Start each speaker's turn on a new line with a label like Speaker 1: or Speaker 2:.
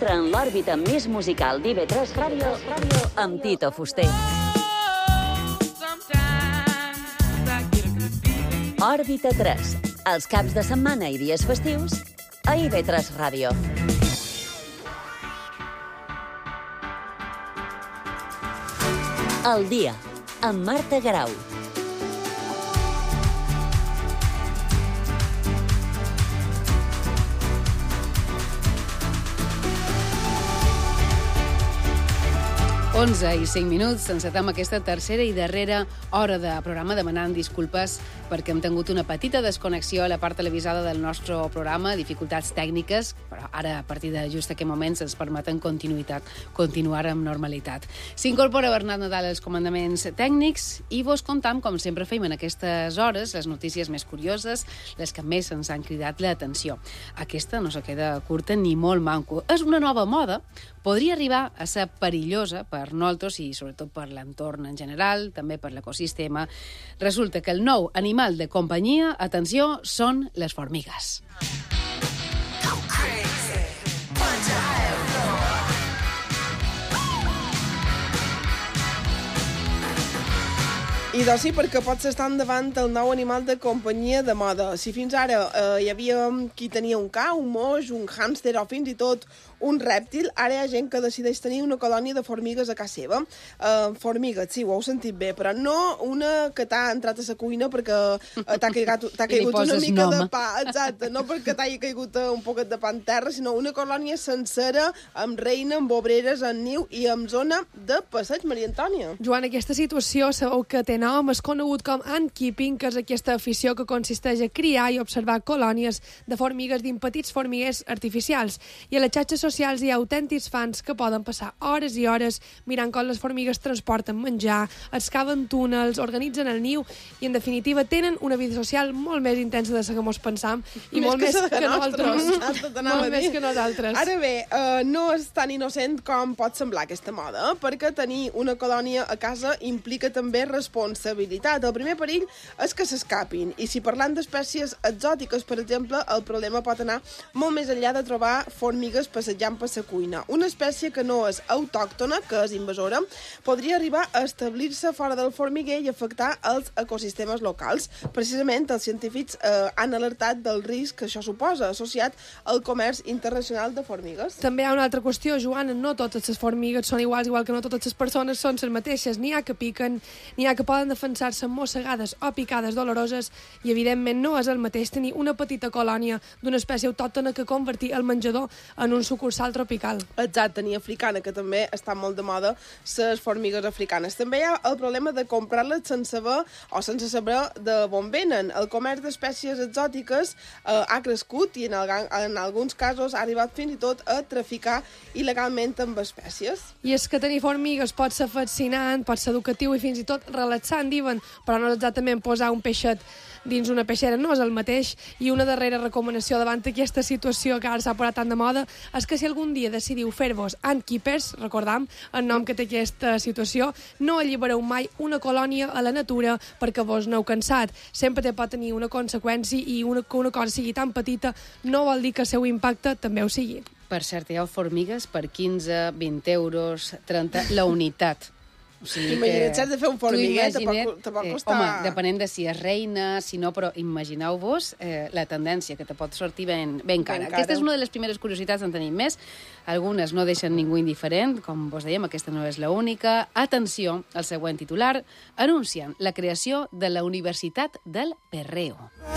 Speaker 1: Entra en l'òrbita més musical d'IV3 Ràdio amb Tito Fuster. Òrbita 3, els caps de setmana i dies festius a IV3 Ràdio. El dia, amb Marta Garau.
Speaker 2: Onze i 5 minuts, encetem aquesta tercera i darrera hora de programa demanant disculpes perquè hem tingut una petita desconnexió a la part televisada del nostre programa, dificultats tècniques, però ara, a partir de just aquest moment, ens permeten continuar amb normalitat. S'incorpora Bernat Nadal als comandaments tècnics i vos contam, com sempre fem en aquestes hores, les notícies més curioses, les que més ens han cridat l'atenció. Aquesta no se queda curta ni molt manco. És una nova moda, podria arribar a ser perillosa per nosaltres i sobretot per l'entorn en general, també per l'ecosistema. Resulta que el nou animal de companyia, atenció, són les formigues.
Speaker 3: I doncs sí, perquè pots estar davant el nou animal de companyia de moda. Si fins ara hi havia qui tenia un ca, un moix, un hàmster o fins i tot un rèptil, ara hi ha gent que decideix tenir una colònia de formigues a casa seva. Formigues, sí, ho heu sentit bé, però no una que t'ha entrat a la cuina perquè t'ha caigut una mica de pa, exacte, no perquè t'hagi caigut un poquet de pa en terra, sinó una colònia sencera, amb reina, amb obreres, amb niu i amb zona de passeig. Maria Antònia.
Speaker 4: Joan, aquesta situació sabeu que té nom, és conegut com ant-keeping, que és aquesta afició que consisteix a criar i observar colònies de formigues dins petits formiguers artificials. I a les xarxes socials hi ha autèntics fans que poden passar hores i hores mirant com les formigues transporten menjar, excaven túnels, organitzen el niu i, en definitiva, tenen una vida social molt més intensa de la que mos pensam i molt més que nosaltres. Molt més que nosaltres.
Speaker 3: Ara bé, no és tan innocent com pot semblar aquesta moda, perquè tenir una colònia a casa implica també responsabilitat. El primer perill és que s'escapin, i si parlant d'espècies exòtiques, per exemple, el problema pot anar molt més enllà de trobar formigues passejant per la cuina. Una espècie que no és autòctona, que és invasora, podria arribar a establir-se fora del formiguer i afectar els ecosistemes locals. Precisament, els científics han alertat del risc que això suposa, associat al comerç internacional de formigues.
Speaker 4: També hi ha una altra qüestió, Joan, no totes les formigues són iguals, igual que no totes les persones són les mateixes. N'hi ha que piquen, n'hi ha que poden defensar-se mossegades o picades doloroses i, evidentment, no és el mateix tenir una petita colònia d'una espècie autòctona que convertir el menjador en un sucursal tropical.
Speaker 3: Exacte, ni africana, que també està molt de moda les formigues africanes. També hi ha el problema de comprar-les sense saber o sense saber d'on venen. El comerç d'espècies exòtiques ha crescut i en alguns casos ha arribat fins i tot a traficar il·legalment amb espècies.
Speaker 4: I és que tenir formigues pot ser fascinant, pot ser educatiu i fins i tot relaxant, diuen, però no és exactament posar un peixet dins una peixera, no és el mateix. I una darrera recomanació davant d'aquesta situació que ara s'ha posat tan de moda és que si algun dia decidiu fer-vos ant-keepers, recordam el nom que té aquesta situació, no allibereu mai una colònia a la natura perquè vos n'heu cansat. Sempre te pot tenir una conseqüència i que una cosa sigui tan petita no vol dir que el seu impacte també ho sigui.
Speaker 2: Per cert, hi ha formigues per 15, 20 euros, 30, la unitat. O sigui,
Speaker 3: imagina't, si has de fer un formiguer, te pot costar...
Speaker 2: Home, depenent de si és reina, si no, però imagineu-vos la tendència, que te pot sortir ben cara. Aquesta és una de les primeres curiositats, en tenim més. Algunes no deixen ningú indiferent, com vos dèiem, aquesta no és l'única. Atenció, el següent titular, anuncien la creació de la Universitat del Perreo.